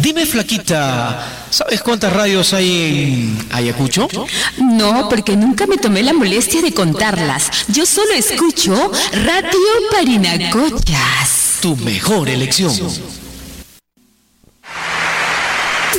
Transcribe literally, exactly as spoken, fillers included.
Dime, flaquita, ¿sabes cuántas radios hay en Ayacucho? No, porque nunca me tomé la molestia de contarlas. Yo solo escucho Radio Parinacochas. Tu mejor elección.